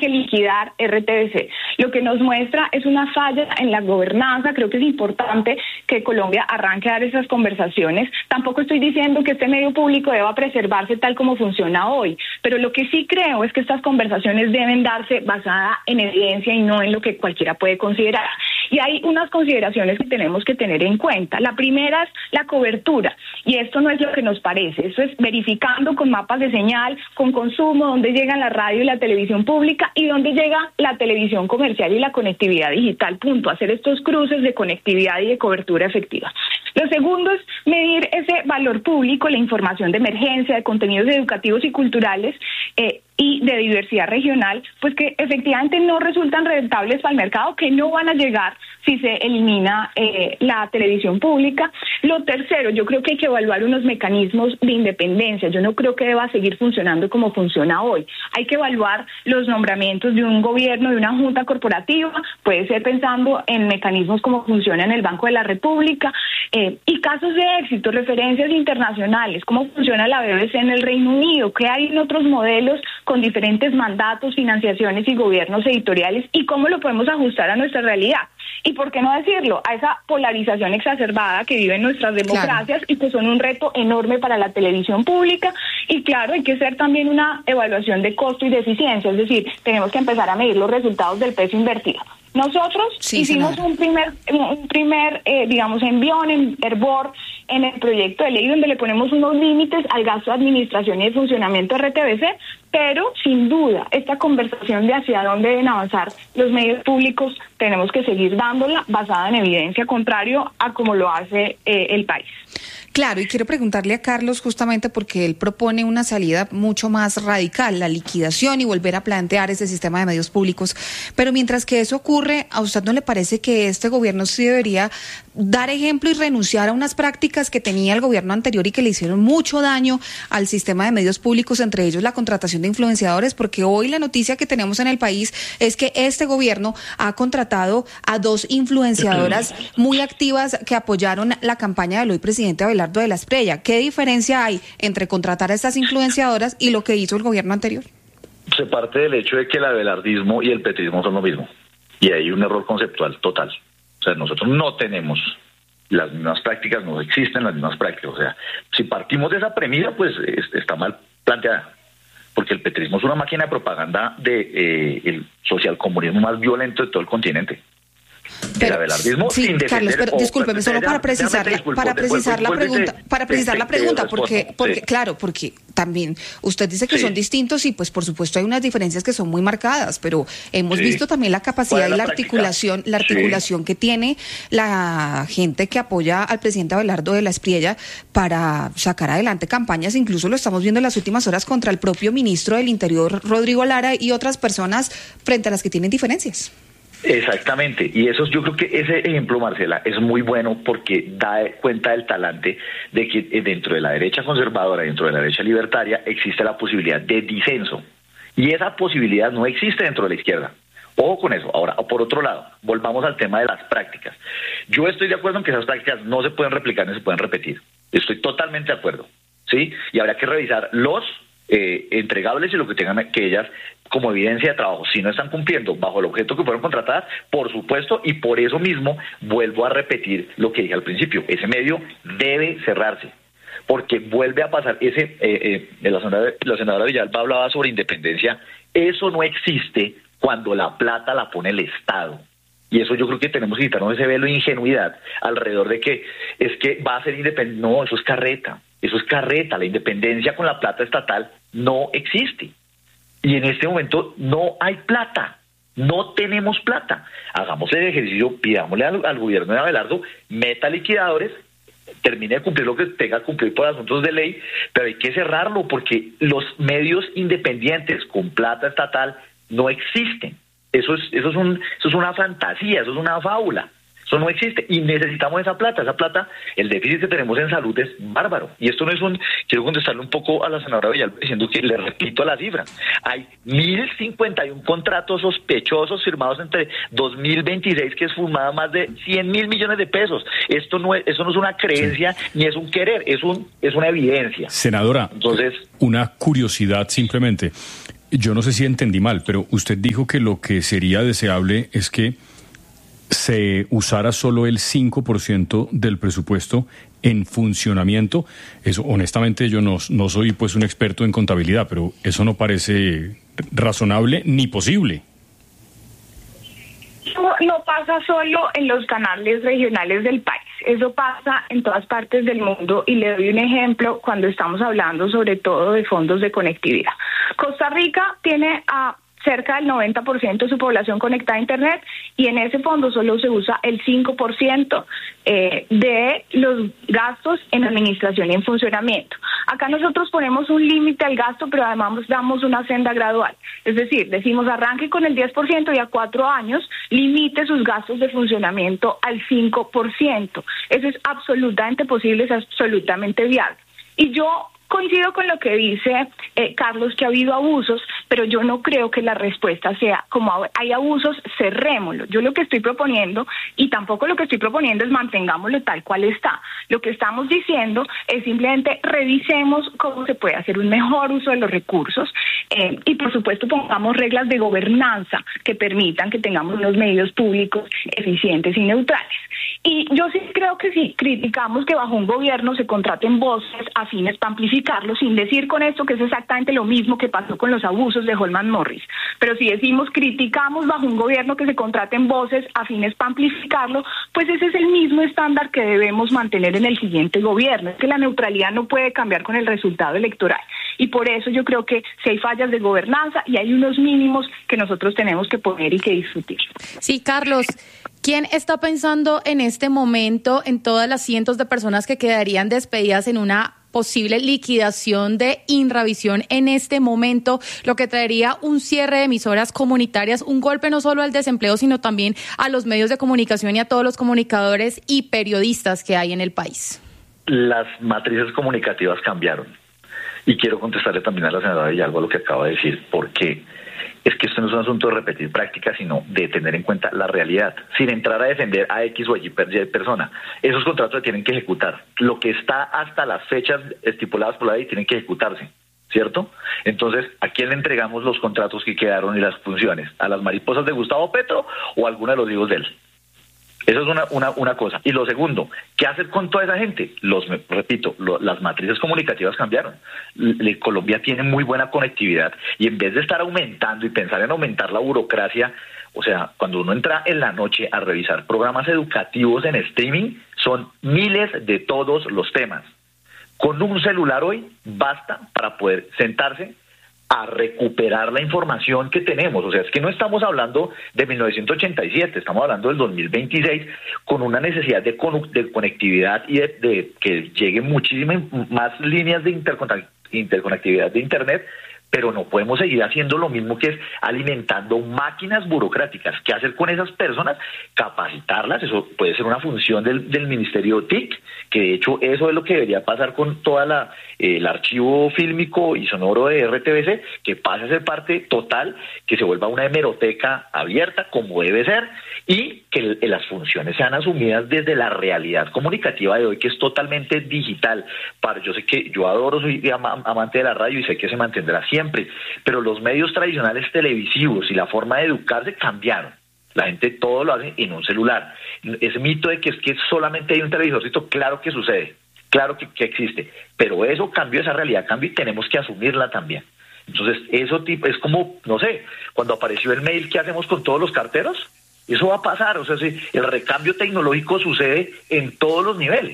que liquidar RTBC. Lo que nos muestra es una falla en la gobernanza. Creo que es importante que Colombia arranque a dar esas conversaciones. Tampoco estoy diciendo que este medio público deba preservarse tal como funciona hoy, pero lo que sí creo es que estas conversaciones deben darse basada en evidencia y no en lo que cualquiera puede considerar. Y hay unas consideraciones que tenemos que tener en cuenta. La primera es la cobertura, y esto no es lo que nos parece, eso es verificando con mapas de señal, con consumo, dónde llegan la radio y la televisión pública y dónde llega la televisión comercial y la conectividad digital, punto, hacer estos cruces de conectividad y de cobertura efectiva. Lo segundo es medir ese valor público, la información de emergencia, de contenidos educativos y culturales, y de diversidad regional, pues que efectivamente no resultan rentables para el mercado, que no van a llegar si se elimina la televisión pública. Lo tercero, yo creo que hay que evaluar unos mecanismos de independencia. Yo no creo que deba seguir funcionando como funciona hoy. Hay que evaluar los nombramientos de un gobierno, de una junta corporativa, puede ser pensando en mecanismos como funciona en el Banco de la República, y casos de éxito, referencias internacionales, cómo funciona la BBC en el Reino Unido, qué hay en otros modelos con diferentes mandatos, financiaciones y gobiernos editoriales, y cómo lo podemos ajustar a nuestra realidad. Y por qué no decirlo, a esa polarización exacerbada que viven nuestras democracias, claro, y que son un reto enorme para la televisión pública. Y claro, hay que hacer también una evaluación de costo y de eficiencia, es decir, tenemos que empezar a medir los resultados del peso invertido. Nosotros hicimos un primer digamos, envión en hervor en el proyecto de ley donde le ponemos unos límites al gasto de administración y de funcionamiento de RTBC, pero sin duda esta conversación de hacia dónde deben avanzar los medios públicos tenemos que seguir dándola basada en evidencia, contrario a como lo hace el país. Claro, y quiero preguntarle a Carlos justamente porque él propone una salida mucho más radical, la liquidación y volver a plantear ese sistema de medios públicos. Pero mientras que eso ocurre, ¿a usted no le parece que este gobierno sí debería dar ejemplo y renunciar a unas prácticas que tenía el gobierno anterior y que le hicieron mucho daño al sistema de medios públicos, entre ellos la contratación de influenciadores? Porque hoy la noticia que tenemos en el país es que este gobierno ha contratado a 2 influenciadoras muy activas que apoyaron la campaña del hoy presidente Abelardo de la Espriella. ¿Qué diferencia hay entre contratar a estas influenciadoras y lo que hizo el gobierno anterior? Se parte del hecho de que el abelardismo y el petrismo son lo mismo. Y hay un error conceptual total. O sea, nosotros no tenemos las mismas prácticas, no existen las mismas prácticas. O sea, si partimos de esa premisa, pues está mal planteada. Porque el petrismo es una máquina de propaganda de el socialcomunismo más violento de todo el continente. Pero, sí, Carlos, pero discúlpeme, solo para precisar la pregunta, porque claro, porque también usted dice que son distintos y pues por supuesto hay unas diferencias que son muy marcadas, pero hemos visto también la capacidad y la articulación que tiene la gente que apoya al presidente Abelardo de la Espriella para sacar adelante campañas. Incluso lo estamos viendo en las últimas horas contra el propio ministro del Interior, Rodrigo Lara, y otras personas frente a las que tienen diferencias. Exactamente, y eso yo creo que ese ejemplo, Marcela, es muy bueno porque da cuenta del talante de que dentro de la derecha conservadora, dentro de la derecha libertaria, existe la posibilidad de disenso, y esa posibilidad no existe dentro de la izquierda. Ojo con eso. Ahora, por otro lado, volvamos al tema de las prácticas. Yo estoy de acuerdo en que esas prácticas no se pueden replicar ni se pueden repetir. Estoy totalmente de acuerdo, ¿sí? Y habrá que revisar los entregables y lo que tengan que ellas como evidencia de trabajo. Si no están cumpliendo bajo el objeto que fueron contratadas, por supuesto, y por eso mismo vuelvo a repetir lo que dije al principio, ese medio debe cerrarse, porque vuelve a pasar la senadora Villalba hablaba sobre independencia. Eso no existe cuando la plata la pone el Estado. Y eso yo creo que tenemos que quitarnos ese velo de ingenuidad alrededor de que es que va a ser independiente. No, eso es carreta. La independencia con la plata estatal no existe. Y en este momento no hay plata, no tenemos plata. Hagamos el ejercicio, pidámosle al gobierno de Abelardo, meta liquidadores, termine de cumplir lo que tenga que cumplir por asuntos de ley, pero hay que cerrarlo porque los medios independientes con plata estatal no existen. Eso es una fantasía, eso es una fábula. Eso no existe y necesitamos esa plata. Esa plata, el déficit que tenemos en salud es bárbaro. Y esto no es quiero contestarle un poco a la senadora Villalba diciendo que le repito la cifra. Hay 1.051 contratos sospechosos firmados entre 2026 que es fumada más de 100.000 millones de pesos. Eso no es una creencia ni es un querer, es una evidencia. Senadora, entonces, una curiosidad simplemente. yo no sé si entendí mal, pero usted dijo que lo que sería deseable es que se usara solo el 5% del presupuesto en funcionamiento. Eso, honestamente, yo no soy pues un experto en contabilidad, pero eso no parece razonable ni posible. No pasa solo en los canales regionales del país, eso pasa en todas partes del mundo, y le doy un ejemplo cuando estamos hablando sobre todo de fondos de conectividad. Costa Rica tiene a cerca del 90% de su población conectada a Internet, y en ese fondo solo se usa el 5% de los gastos en administración y en funcionamiento. Acá nosotros ponemos un límite al gasto, pero además damos una senda gradual. Es decir, decimos arranque con el 10% y a 4 años limite sus gastos de funcionamiento al 5%. Eso es absolutamente posible, es absolutamente viable. Y yo coincido con lo que dice Carlos, que ha habido abusos, pero yo no creo que la respuesta sea, como hay abusos, cerrémoslo. Yo lo que estoy proponiendo, y tampoco lo que estoy proponiendo es mantengámoslo tal cual está. Lo que estamos diciendo es simplemente revisemos cómo se puede hacer un mejor uso de los recursos, y por supuesto pongamos reglas de gobernanza que permitan que tengamos unos medios públicos eficientes y neutrales. Y yo sí creo que si criticamos que bajo un gobierno se contraten voces afines para amplificarlo, sin decir con esto que es exactamente lo mismo que pasó con los abusos de Holman Morris, pero si decimos criticamos bajo un gobierno que se contraten voces afines para amplificarlo, pues ese es el mismo estándar que debemos mantener en el siguiente gobierno. Es que la neutralidad no puede cambiar con el resultado electoral, y por eso yo creo que si hay fallas de gobernanza y hay unos mínimos que nosotros tenemos que poner y que discutir. Sí, Carlos, ¿quién está pensando en este momento en todas las cientos de personas que quedarían despedidas en una posible liquidación de Inravisión en este momento, lo que traería un cierre de emisoras comunitarias, un golpe no solo al desempleo, sino también a los medios de comunicación y a todos los comunicadores y periodistas que hay en el país? Las matrices comunicativas cambiaron. Y quiero contestarle también a la senadora Villalba lo que acaba de decir, porque es que esto no es un asunto de repetir prácticas, sino de tener en cuenta la realidad, sin entrar a defender a X o Y persona. Esos contratos se tienen que ejecutar. Lo que está hasta las fechas estipuladas por la ley tienen que ejecutarse, ¿cierto? Entonces, ¿a quién le entregamos los contratos que quedaron y las funciones? ¿A las mariposas de Gustavo Petro o a alguno de los hijos de él? Eso es una cosa. Y lo segundo, ¿qué hacer con toda esa gente? Repito, las matrices comunicativas cambiaron. Colombia tiene muy buena conectividad, y en vez de estar aumentando y pensar en aumentar la burocracia, o sea, cuando uno entra en la noche a revisar programas educativos en streaming, son miles de todos los temas. Con un celular hoy basta para poder sentarse a recuperar la información que tenemos. O sea, es que no estamos hablando de 1987, estamos hablando del 2026, con una necesidad de conectividad y de que lleguen muchísimas más líneas de interconectividad de Internet, pero no podemos seguir haciendo lo mismo, que es alimentando máquinas burocráticas. ¿Qué hacer con esas personas? Capacitarlas. Eso puede ser una función del Ministerio TIC, que de hecho eso es lo que debería pasar con toda el archivo fílmico y sonoro de RTBC, que pase a ser parte total, que se vuelva una hemeroteca abierta como debe ser, y que las funciones sean asumidas desde la realidad comunicativa de hoy, que es totalmente digital. Yo sé que yo adoro, soy amante de la radio y sé que se mantendrá siempre, pero los medios tradicionales televisivos y la forma de educarse cambiaron. La gente todo lo hace en un celular. Ese mito de que es que solamente hay un televisorcito, claro que sucede, claro que existe, pero eso cambió, esa realidad cambió, y tenemos que asumirla también. Entonces, eso es como, no sé, cuando apareció el mail, ¿qué hacemos con todos los carteros? Eso va a pasar. O sea, sí, el recambio tecnológico sucede en todos los niveles.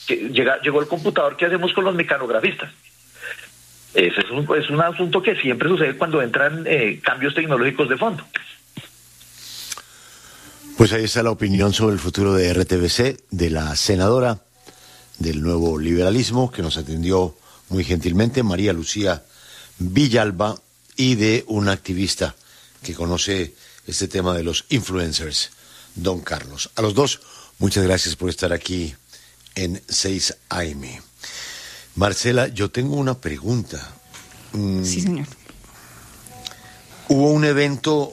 Llegó el computador, ¿qué hacemos con los mecanografistas? Ese es un asunto que siempre sucede cuando entran cambios tecnológicos de fondo. Pues ahí está la opinión sobre el futuro de RTBC de la senadora del Nuevo Liberalismo, que nos atendió muy gentilmente, María Lucía Villalba, y de un activista que conoce este tema de los influencers, don Carlos. A los dos, muchas gracias por estar aquí en 6 AM. Marcela, yo tengo una pregunta. Sí, señor. Hubo un evento,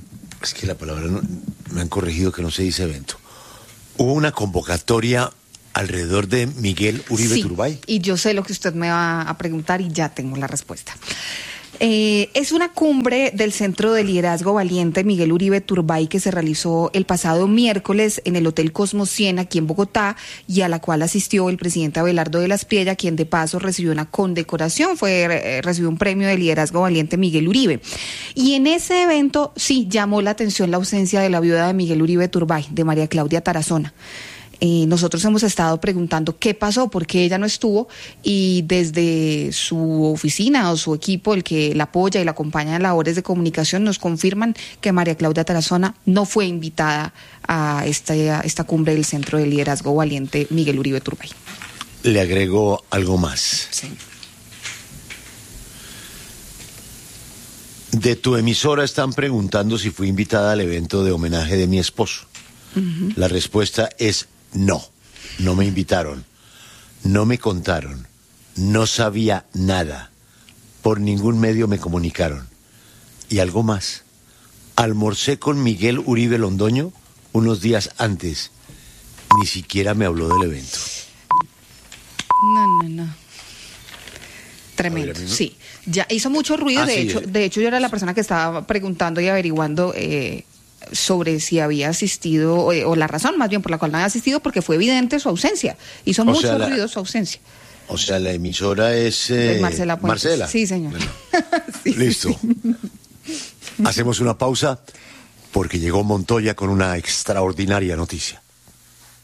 es que la palabra me han corregido que no se dice evento. Hubo una convocatoria alrededor de Miguel Uribe Turbay. Y yo sé lo que usted me va a preguntar y ya tengo la respuesta. Es una cumbre del Centro de Liderazgo Valiente Miguel Uribe Turbay que se realizó el pasado miércoles en el Hotel Cosmos 100 aquí en Bogotá y a la cual asistió el presidente Abelardo de las Priella, quien de paso recibió una condecoración, recibió un premio de liderazgo valiente Miguel Uribe. Y en ese evento sí llamó la atención la ausencia de la viuda de Miguel Uribe Turbay, de María Claudia Tarazona. Nosotros hemos estado preguntando qué pasó, por qué ella no estuvo, y desde su oficina o su equipo, el que la apoya y la acompaña en labores de comunicación, nos confirman que María Claudia Tarazona no fue invitada a esta cumbre del Centro de Liderazgo Valiente Miguel Uribe Turbay. Le agrego algo más. Sí. De tu emisora están preguntando si fui invitada al evento de homenaje de mi esposo. Uh-huh. La respuesta es no, no me invitaron, no me contaron, no sabía nada, por ningún medio me comunicaron. Y algo más, almorcé con Miguel Uribe Londoño unos días antes, ni siquiera me habló del evento. No. Tremendo, sí. Ya hizo mucho ruido, de hecho yo era la persona que estaba preguntando y averiguando sobre si había asistido, o la razón más bien por la cual no había asistido, porque fue evidente su ausencia. Hizo mucho ruido su ausencia. O sea, la emisora es Marcela Puentes. Marcela. Sí, señor. Bueno, sí, listo. Sí. Hacemos una pausa porque llegó Montoya con una extraordinaria noticia.